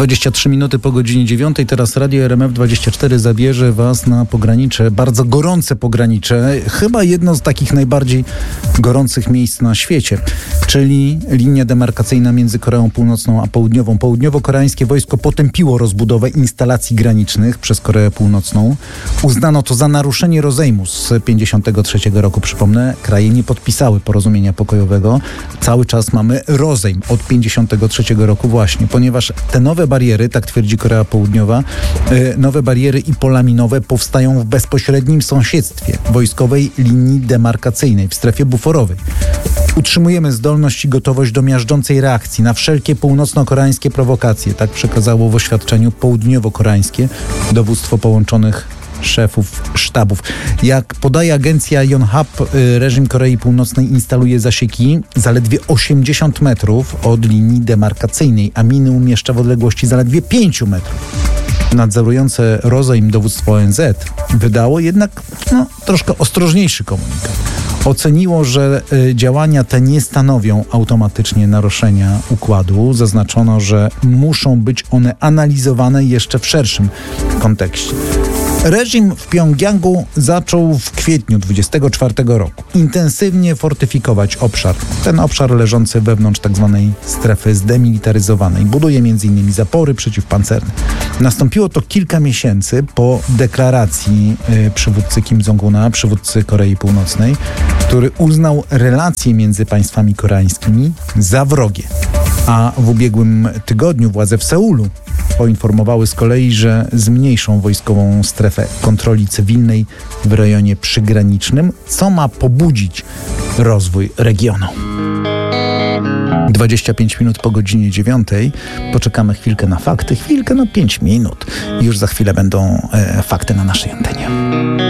23 minuty po godzinie 9. Teraz Radio RMF24 zabierze Was na pogranicze, bardzo gorące pogranicze, chyba jedno z takich najbardziej gorących miejsc na świecie, czyli linia demarkacyjna między Koreą Północną a Południową. Południowo-koreańskie wojsko potępiło rozbudowę instalacji granicznych przez Koreę Północną. Uznano to za naruszenie rozejmu z 1953 roku. Przypomnę, kraje nie podpisały porozumienia pokojowego. Cały czas mamy rozejm od 1953 roku właśnie, ponieważ te nowe bariery, tak twierdzi Korea Południowa, nowe bariery i pola minowe powstają w bezpośrednim sąsiedztwie wojskowej linii demarkacyjnej w strefie buforowej. Utrzymujemy zdolność i gotowość do miażdżącej reakcji na wszelkie północno-koreańskie prowokacje, tak przekazało w oświadczeniu południowo-koreańskie dowództwo połączonych szefów sztabów. Jak podaje agencja Yonhap, reżim Korei Północnej instaluje zasieki zaledwie 80 metrów od linii demarkacyjnej, a miny umieszcza w odległości zaledwie 5 metrów. Nadzorujące rozejm dowództwo ONZ wydało jednak troszkę ostrożniejszy komunikat. Oceniło, że działania te nie stanowią automatycznie naruszenia układu. Zaznaczono, że muszą być one analizowane jeszcze w szerszym kontekście. Reżim w Pjongjangu zaczął w kwietniu 1924 roku intensywnie fortyfikować obszar. Ten obszar leżący wewnątrz tzw. strefy zdemilitaryzowanej. Buduje m.in. zapory przeciwpancerne. Nastąpiło to kilka miesięcy po deklaracji przywódcy Kim Jong-una, przywódcy Korei Północnej, który uznał relacje między państwami koreańskimi za wrogie. A w ubiegłym tygodniu władze w Seulu poinformowały z kolei, że zmniejszą wojskową strefę kontroli cywilnej w rejonie przygranicznym, co ma pobudzić rozwój regionu. 25 minut po godzinie 9. Poczekamy chwilkę na fakty, 5 minut. I już za chwilę będą fakty na naszej antenie.